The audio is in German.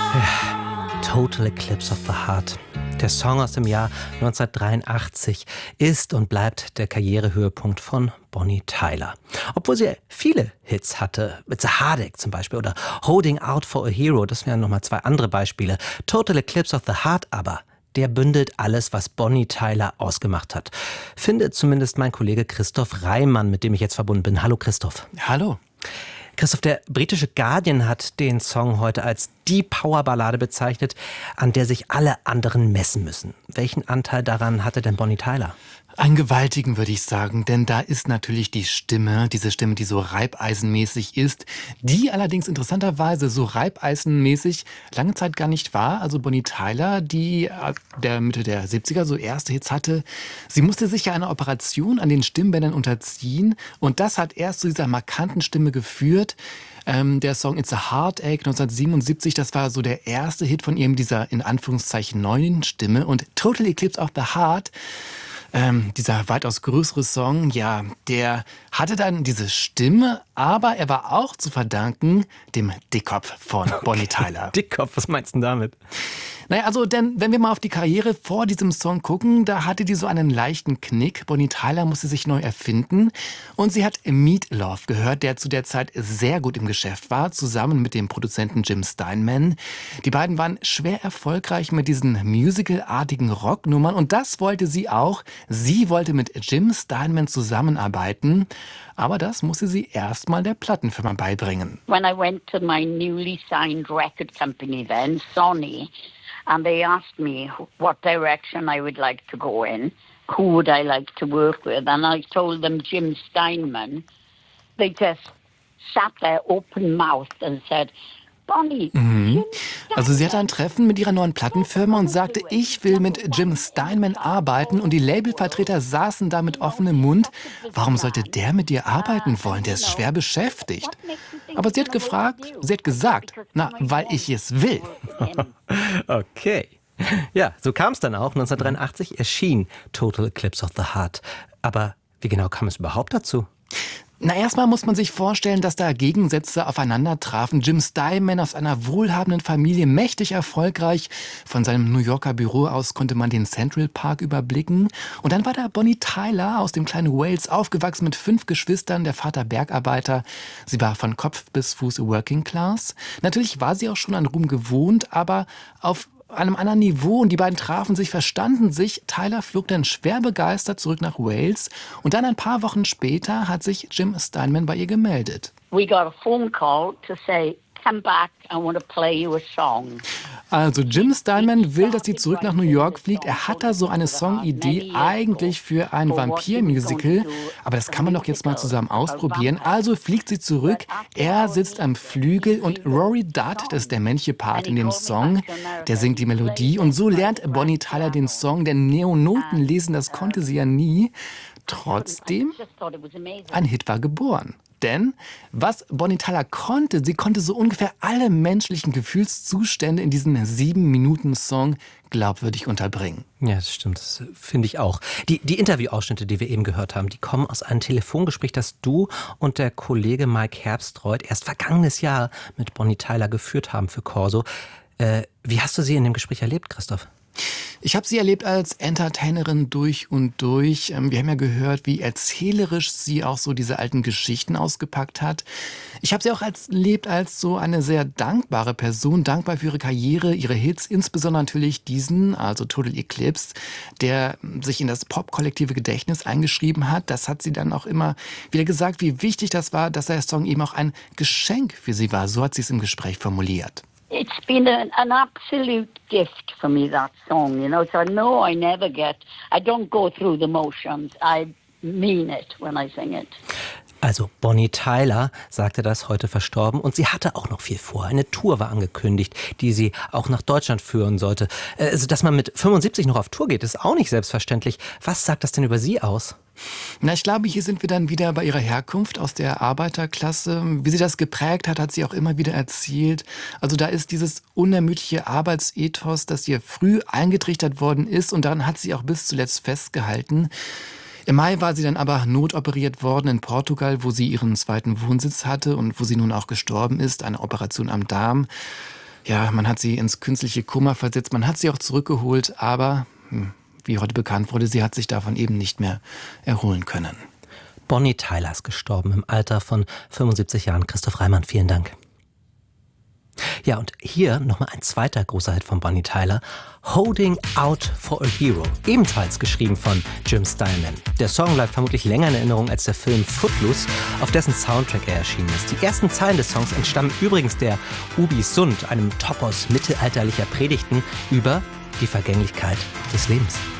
Total Eclipse of the Heart. Der Song aus dem Jahr 1983 ist und bleibt der Karrierehöhepunkt von Bonnie Tyler. Obwohl sie viele Hits hatte, mit The Heartache zum Beispiel oder Holding Out for a Hero, das wären nochmal zwei andere Beispiele. Total Eclipse of the Heart aber, der bündelt alles, was Bonnie Tyler ausgemacht hat. Findet zumindest mein Kollege Christoph Reimann, mit dem ich jetzt verbunden bin. Hallo Christoph. Hallo. Christoph, der britische Guardian hat den Song heute als die Powerballade bezeichnet, an der sich alle anderen messen müssen. Welchen Anteil daran hatte denn Bonnie Tyler? Einen gewaltigen, würde ich sagen, denn da ist natürlich die Stimme, diese Stimme, die so reibeisenmäßig ist, die allerdings interessanterweise so reibeisenmäßig lange Zeit gar nicht war. Also Bonnie Tyler, die der Mitte der 70er so erste Hits hatte, sie musste sich ja einer Operation an den Stimmbändern unterziehen und das hat erst zu dieser markanten Stimme geführt. Der Song It's a Heartache 1977, das war so der erste Hit von ihr mit dieser in Anführungszeichen neuen Stimme und Total Eclipse of the Heart, dieser weitaus größere Song, ja, der hatte dann diese Stimme, aber er war auch zu verdanken dem Dickkopf von Bonnie Tyler. Dickkopf, was meinst du damit? Naja, also denn wenn wir mal auf die Karriere vor diesem Song gucken, da hatte die so einen leichten Knick. Bonnie Tyler musste sich neu erfinden und sie hat Meat Loaf gehört, der zu der Zeit sehr gut im Geschäft war, zusammen mit dem Produzenten Jim Steinman. Die beiden waren schwer erfolgreich mit diesen musicalartigen Rocknummern und das wollte sie auch. Sie wollte mit Jim Steinman zusammenarbeiten, aber das musste sie erstmal der Plattenfirma beibringen. When I went to my newly signed record company then, Sony, and they asked me what direction I would like to go in, who would I like to work with, and I told them Jim Steinman. They just sat there open-mouthed and said, Bonnie, Jim Also sie hatte ein Treffen mit ihrer neuen Plattenfirma und sagte, ich will mit Jim Steinman arbeiten und die Labelvertreter saßen da mit offenem Mund. Warum sollte der mit dir arbeiten wollen? Der ist schwer beschäftigt. Aber sie hat gesagt, na, weil ich es will. Okay. Ja, so kam es dann auch. 1983 erschien Total Eclipse of the Heart. Aber wie genau kam es überhaupt dazu? Na, erstmal muss man sich vorstellen, dass da Gegensätze aufeinander trafen. Jim Steinman aus einer wohlhabenden Familie, mächtig erfolgreich. Von seinem New Yorker Büro aus konnte man den Central Park überblicken. Und dann war da Bonnie Tyler aus dem kleinen Wales, aufgewachsen mit 5 Geschwistern, der Vater Bergarbeiter. Sie war von Kopf bis Fuß Working Class. Natürlich war sie auch schon an Ruhm gewohnt, aber auf einem anderen Niveau und die beiden trafen sich, verstanden sich. Tyler flog dann schwer begeistert zurück nach Wales und dann ein paar Wochen später hat sich Jim Steinman bei ihr gemeldet. we got a phone call to say, come back, I want to play you a song. Also Jim Steinman will, dass sie zurück nach New York fliegt. Er hat da so eine Songidee eigentlich für ein Vampir-Musical. Aber das kann man doch jetzt mal zusammen ausprobieren. Also fliegt sie zurück. Er sitzt am Flügel und Rory Dudd, das ist der männliche Part in dem Song, der singt die Melodie. Und so lernt Bonnie Tyler den Song, denn Neonoten lesen, das konnte sie ja nie. Trotzdem, ein Hit war geboren. Denn was Bonnie Tyler konnte, sie konnte so ungefähr alle menschlichen Gefühlszustände in diesem 7-Minuten-Song glaubwürdig unterbringen. Ja, das stimmt, das finde ich auch. Die Interviewausschnitte, die wir eben gehört haben, die kommen aus einem Telefongespräch, das du und der Kollege Mike Herbstreuth erst vergangenes Jahr mit Bonnie Tyler geführt haben für Corso. Wie hast du sie in dem Gespräch erlebt, Christoph? Ich habe sie erlebt als Entertainerin durch und durch. Wir haben ja gehört, wie erzählerisch sie auch so diese alten Geschichten ausgepackt hat. Ich habe sie auch erlebt als so eine sehr dankbare Person, dankbar für ihre Karriere, ihre Hits, insbesondere natürlich diesen, also Total Eclipse, der sich in das Pop-kollektive Gedächtnis eingeschrieben hat. Das hat sie dann auch immer wieder gesagt, wie wichtig das war, dass der Song eben auch ein Geschenk für sie war. So hat sie es im Gespräch formuliert. It's been an absolute gift for me, that song, you know. So no, I don't go through the motions. I mean it when I sing it. Also Bonnie Tyler sagte das, heute verstorben, und sie hatte auch noch viel vor. Eine Tour war angekündigt, die sie auch nach Deutschland führen sollte. Also, dass man mit 75 noch auf Tour geht, ist auch nicht selbstverständlich. Was sagt das denn über sie aus? Na, ich glaube, hier sind wir dann wieder bei ihrer Herkunft aus der Arbeiterklasse. Wie sie das geprägt hat, hat sie auch immer wieder erzählt. Also da ist dieses unermüdliche Arbeitsethos, das ihr früh eingetrichtert worden ist, und daran hat sie auch bis zuletzt festgehalten. Im Mai war sie dann aber notoperiert worden in Portugal, wo sie ihren zweiten Wohnsitz hatte und wo sie nun auch gestorben ist, eine Operation am Darm. Ja, man hat sie ins künstliche Koma versetzt, man hat sie auch zurückgeholt, aber wie heute bekannt wurde, sie hat sich davon eben nicht mehr erholen können. Bonnie Tyler ist gestorben im Alter von 75 Jahren. Christoph Reimann, vielen Dank. Ja, und hier nochmal ein zweiter großer Hit von Bonnie Tyler, Holding Out for a Hero, ebenfalls geschrieben von Jim Steinman. Der Song bleibt vermutlich länger in Erinnerung als der Film Footloose, auf dessen Soundtrack er erschienen ist. Die ersten Zeilen des Songs entstammen übrigens der Ubi Sund, einem Topos mittelalterlicher Predigten über die Vergänglichkeit des Lebens.